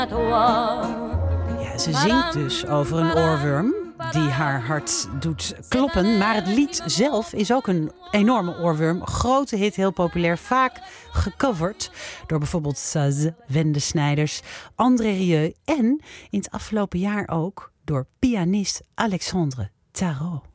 Ja, ze zingt dus over een oorworm die haar hart doet kloppen. Maar het lied zelf is ook een enorme oorworm. Grote hit, heel populair, vaak gecoverd door bijvoorbeeld Saz, Wende Snijders, André Rieu en in het afgelopen jaar ook door pianist Alexandre Tarot.